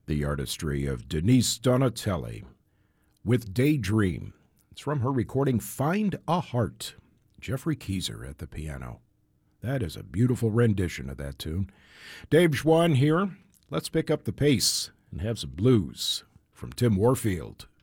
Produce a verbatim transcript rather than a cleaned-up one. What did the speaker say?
the artistry of Denise Donatelli with Daydream. It's from her recording Find a Heart. Jeffrey Keyser at the piano. That is a beautiful rendition of that tune. Dave Schwann here. Let's pick up the pace and have some blues from Tim Warfield.